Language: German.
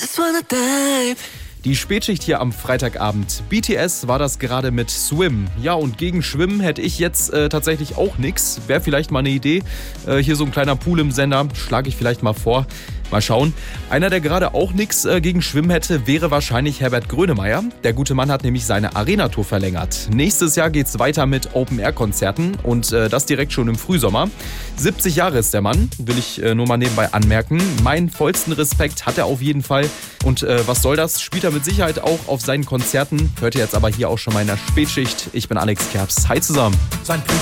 just wanna dive. Die Spätschicht hier am Freitagabend. BTS war das gerade mit Swim. Ja, und gegen Schwimmen hätte ich jetzt tatsächlich auch nix. Wäre vielleicht mal eine Idee. Hier so ein kleiner Pool im Sender. Schlage ich vielleicht mal vor. Mal schauen. Einer, der gerade auch nichts gegen Schwimmen hätte, wäre wahrscheinlich Herbert Grönemeyer. Der gute Mann hat nämlich seine Arena-Tour verlängert. Nächstes Jahr geht's weiter mit Open-Air-Konzerten und das direkt schon im Frühsommer. 70 Jahre ist der Mann, will ich nur mal nebenbei anmerken. Meinen vollsten Respekt hat er auf jeden Fall. Und was soll das? Spielt er mit Sicherheit auch auf seinen Konzerten. Hört ihr jetzt aber hier auch schon mal in der Spätschicht. Ich bin Alex Kerbs. Hi zusammen. Sein